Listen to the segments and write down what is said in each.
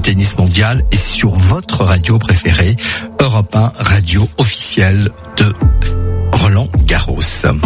tennis mondial et sur votre radio préférée, Europe 1, radio officielle de Roland Garros.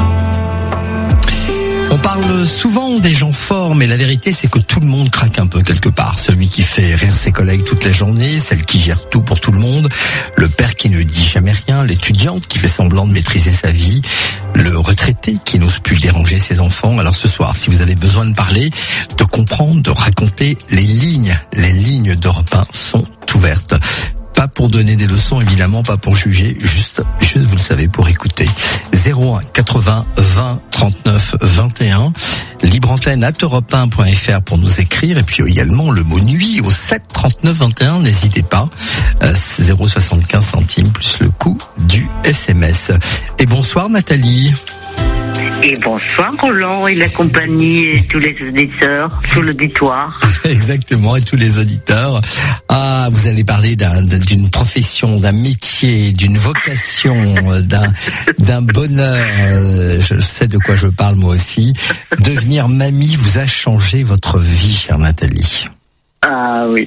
On parle souvent des gens forts, mais la vérité c'est que tout le monde craque un peu quelque part. Celui qui fait rire ses collègues toute la journée, celle qui gère tout pour tout le monde, le père qui ne dit jamais rien, l'étudiante qui fait semblant de maîtriser sa vie, le retraité qui n'ose plus déranger ses enfants. Alors ce soir, si vous avez besoin de parler, de comprendre, de raconter, les lignes d'Europe 1 sont ouvertes. Pas pour donner des leçons, évidemment, pas pour juger, juste vous le savez, pour écouter. 01 80 20 39 21, libreantenne@europe1.fr pour nous écrire, et puis également le mot nuit au 7 39 21, n'hésitez pas, 0,75 centimes plus le coût du SMS. Et bonsoir Nathalie. Et bonsoir Roland et la compagnie et tous les auditeurs, tout l'auditoire. Exactement, et tous les auditeurs. Ah, vous allez parler d'une profession, d'un métier, d'une vocation, d'un bonheur. Je sais de quoi je parle moi aussi. Devenir mamie vous a changé votre vie, chère Nathalie. Ah oui.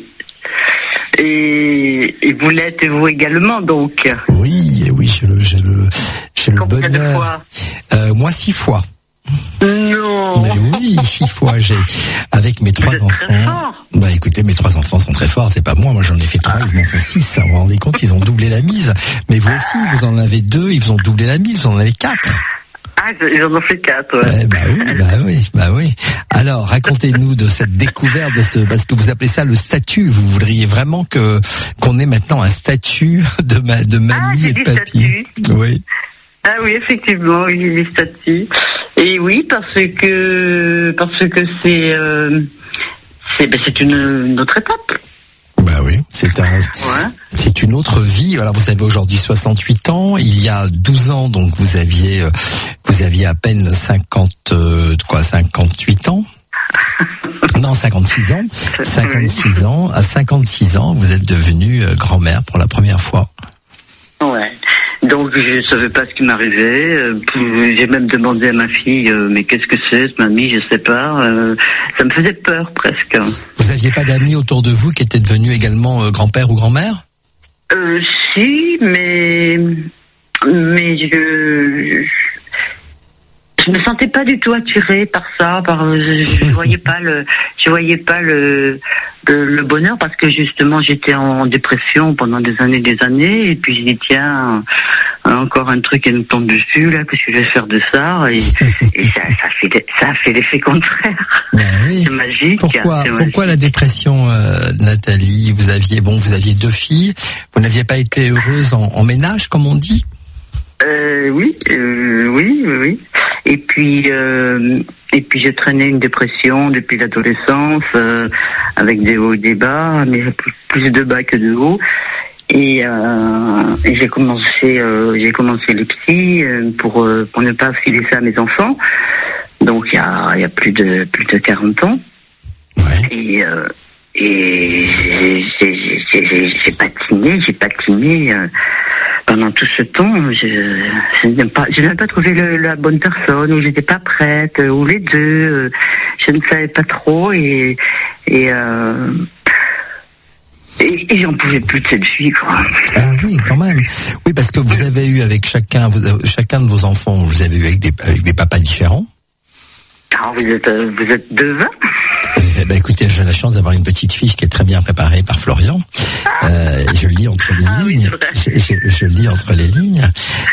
Et vous l'êtes vous également donc. Oui, j'ai le combien bonheur. De fois moi 6 fois. Non. Mais oui, 6 fois j'ai avec mes 3 enfants. Bah écoutez, mes 3 enfants sont très forts, c'est pas moi j'en ai fait 3, ils m'en font 6, vous vous rendez compte, ils ont doublé la mise. Mais vous aussi, vous en avez 2, ils ont doublé la mise, vous en avez 4. Ah, j'en ai fait 4, ouais. Bah oui. Alors, racontez-nous de cette découverte parce que vous appelez ça le statut. Vous voudriez vraiment qu'on ait maintenant un statut de mamie et de papy. Oui. Ah oui, effectivement, il y a des statuts. Et oui, parce que c'est une autre étape. Bah oui, c'est une autre vie. Alors vous avez aujourd'hui 68 ans. Il y a 12 ans, donc vous aviez à peine 58 ans. Non, 56 ans. 56 ans. À 56 ans, vous êtes devenue grand-mère pour la première fois. Ouais. Donc je savais pas ce qui m'arrivait. J'ai même demandé à ma fille, mais qu'est-ce que c'est, mamie, je sais pas. Ça me faisait peur presque. Vous aviez pas d'amis autour de vous qui étaient devenus également grand-père ou grand-mère ? Si, mais je me sentais pas du tout attirée par ça. Je voyais pas le bonheur, parce que justement j'étais en dépression pendant des années, et puis j'ai dit tiens, encore un truc qui me tombe dessus là, qu'est-ce que je vais faire de ça, et ça a fait l'effet contraire. Ben oui. C'est magique. Pourquoi la dépression, Nathalie? Vous aviez 2 filles, vous n'aviez pas été heureuse en ménage comme on dit? Oui. Et puis j'ai traîné une dépression depuis l'adolescence, avec des hauts et des bas, mais plus de bas que de hauts. Et j'ai commencé le psy pour ne pas filer ça à mes enfants. Donc il y a plus de 40 ans. Ouais. Et j'ai patiné. Pendant tout ce temps, je n'ai pas trouvé la bonne personne, ou j'étais pas prête, ou les deux, je ne savais pas trop, et j'en pouvais plus de cette vie, quoi. Ah oui, quand même. Oui, parce que vous avez eu avec chacun de vos enfants, vous avez eu avec des papas différents. Ah, vous êtes devin. Eh ben, écoutez, j'ai la chance d'avoir une petite fiche qui est très bien préparée par Florian. Je lis entre les lignes. Oui, je lis entre les lignes.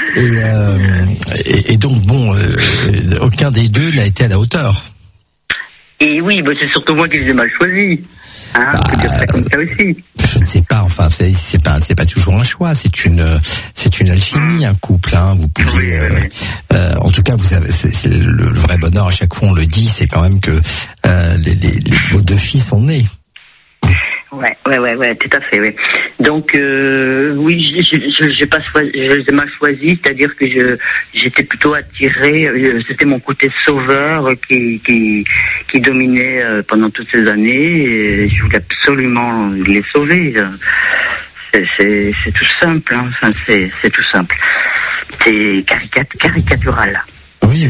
Et donc, bon, aucun des deux n'a été à la hauteur. Et oui, c'est surtout moi qui les ai mal choisis. On peut dire ça comme ça aussi. Je ne sais pas, enfin, c'est pas toujours un choix, c'est une alchimie, un couple, hein. Vous pouvez, en tout cas, c'est le vrai bonheur, à chaque fois on le dit, c'est quand même que, vos 2 filles sont nées. Ouais, tout à fait, ouais. Donc, oui, je les ai mal choisis, c'est-à-dire que j'étais plutôt attirée, c'était mon côté sauveur qui dominait pendant toutes ces années, et je voulais absolument les sauver. C'est tout simple, hein. Enfin, c'est tout simple. C'est caricatural. Oui.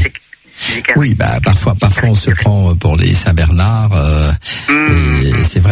Oui, parfois on se prend pour les Saint-Bernard, et c'est vrai.